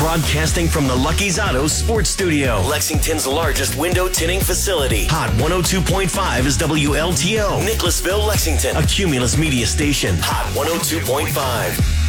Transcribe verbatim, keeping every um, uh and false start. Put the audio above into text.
Broadcasting from the Lucky's Auto Sports Studio, Lexington's largest window tinting facility. Hot one oh two point five is W L T O. Nicholasville, Lexington. A Cumulus media station. Hot one oh two point five.